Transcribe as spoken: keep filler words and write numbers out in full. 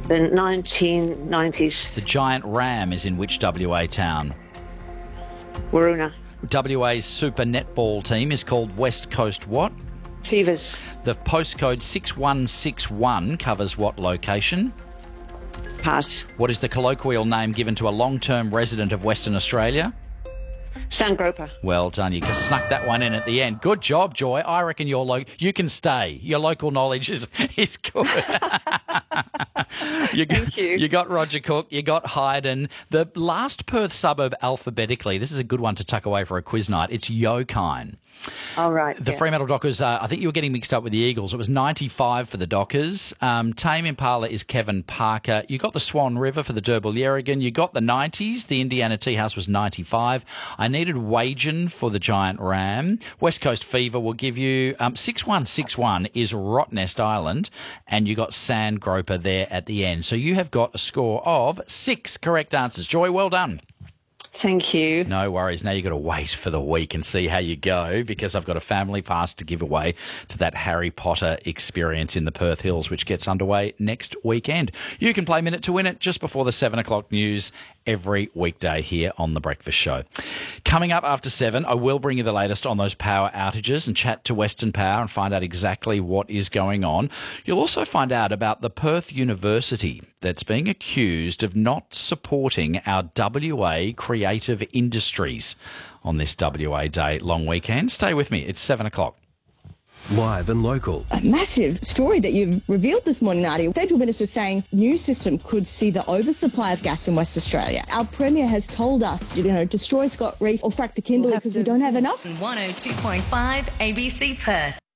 The nineteen nineties. The Giant Ram is in which W A town? Waroona. W A's super netball team is called West Coast what? Fevers. The postcode six one six one covers what location? Pass. What is the colloquial name given to a long-term resident of Western Australia? Sandgroper. Well done. You snuck that one in at the end. Good job, Joy. I reckon your lo- you can stay. Your local knowledge is, is good. you, Thank you. You got Roger Cook. You got Hayden. The last Perth suburb alphabetically, this is a good one to tuck away for a quiz night. It's Yokine. All right. The yeah. Fremantle Dockers, uh, I think you were getting mixed up with the Eagles. It was ninety-five for the Dockers. Um, Tame Impala is Kevin Parker. You got the Swan River for the Derbyl Yerrigan. You got the nineties. The Indiana Tea House was ninety-five. I needed Wagen for the Giant Ram. West Coast Fever will give you um, six one six one is Rottnest Island, and you got Sandgroper there at the end. So you have got a score of six correct answers. Joy, well done. Thank you. No worries. Now you've got to wait for the week and see how you go, because I've got a family pass to give away to that Harry Potter experience in the Perth Hills, which gets underway next weekend. You can play Minute to Win It just before the seven o'clock news every weekday here on The Breakfast Show. Coming up after seven, I will bring you the latest on those power outages and chat to Western Power and find out exactly what is going on. You'll also find out about the Perth University that's being accused of not supporting our W A creative industries on this W A Day long weekend. Stay with me. It's seven o'clock. Live and local. A massive story that you've revealed this morning, Nadia. Federal Minister saying new system could see the oversupply of gas in West Australia. Our Premier has told us, you know, destroy Scott Reef or frack the Kimberley because we don't have enough. one oh two point five A B C Perth.